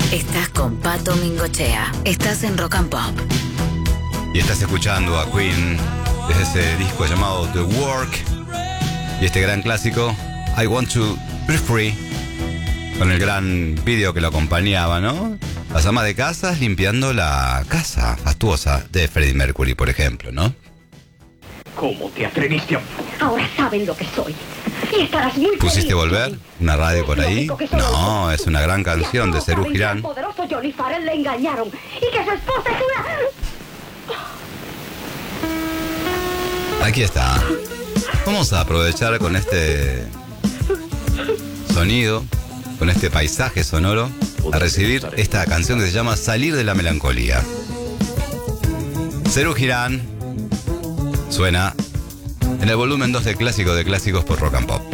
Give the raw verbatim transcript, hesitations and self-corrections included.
Estás con Pato Mingochea. Estás en Rock and Pop. Y estás escuchando a Queen desde ese disco llamado The Work. Y este gran clásico, I Want to Be Free. Con el gran vídeo que lo acompañaba, ¿no? Las amas de casa limpiando la casa fastuosa de Freddie Mercury, por ejemplo, ¿no? ¿Cómo te atreviste a...? Ahora saben lo que soy. Y estarás muy ¿Pusiste feliz. Volver? ¿Una radio por ahí? No, es una gran canción de Serú Girán. El poderoso Johnny Farrell le engañaron. Y que su esposa es una... Aquí está. Vamos a aprovechar con este sonido, con este paisaje sonoro, a recibir esta canción que se llama Salir de la Melancolía. Serú Girán suena en el volumen dos de Clásico de Clásicos por Rock and Pop.